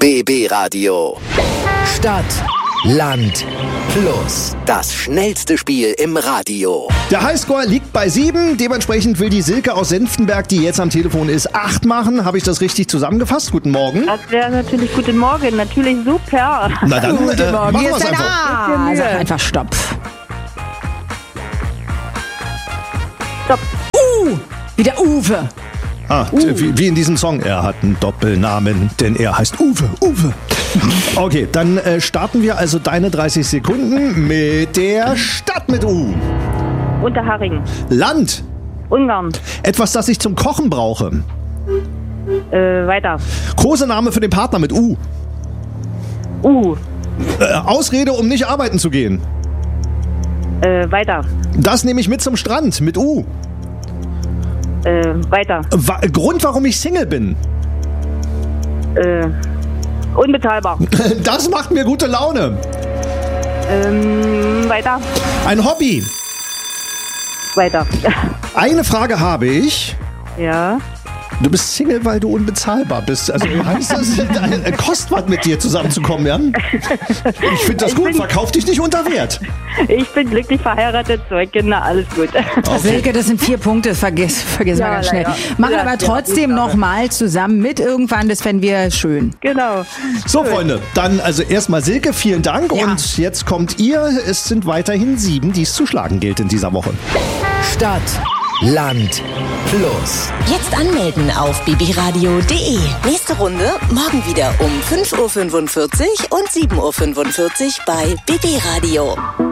BB Radio. Stadt, Land, Plus. Das schnellste Spiel im Radio. Der Highscore liegt bei 7. Dementsprechend will die Silke aus Senftenberg, die jetzt am Telefon ist, 8 machen. Habe ich das richtig zusammengefasst? Guten Morgen. Das wäre natürlich guten Morgen. Natürlich super. Na dann, Guten Morgen. machen Hier wir's ist ein einfach. A. Sag einfach Stopp. Stopp. Wieder Uwe. Wie in diesem Song. Er hat einen Doppelnamen, denn er heißt Uwe. Okay, dann starten wir also deine 30 Sekunden mit der Stadt mit U. Unterhaching. Land. Ungarn. Etwas, das ich zum Kochen brauche. Weiter. Kosename für den Partner mit U. Ausrede, um nicht arbeiten zu gehen. Weiter. Das nehme ich mit zum Strand mit U. Weiter. Grund, warum ich Single bin. Unbezahlbar. Das macht mir gute Laune. Weiter. Ein Hobby. Weiter. Eine Frage habe ich. Ja. Du bist Single, weil du unbezahlbar bist. Also heißt das, kostet was mit dir zusammenzukommen, ja? Ich finde das gut. Verkauf dich nicht unter Wert. Ich bin glücklich verheiratet, 2 Kinder, alles gut. Silke, das sind 4 Punkte. Vergiss mal ganz schnell. ja. Machen Ja, aber ja, trotzdem gut, nochmal zusammen mit irgendwann. Das fänden wir schön. Genau. So, Freunde, dann also erstmal Silke, vielen Dank. Ja. Und jetzt kommt ihr. Es sind weiterhin 7, die es zu schlagen gilt in dieser Woche. Stadt, Land, Plus. Jetzt anmelden auf bbradio.de. Nächste Runde morgen wieder um 5.45 Uhr und 7.45 Uhr bei BB Radio.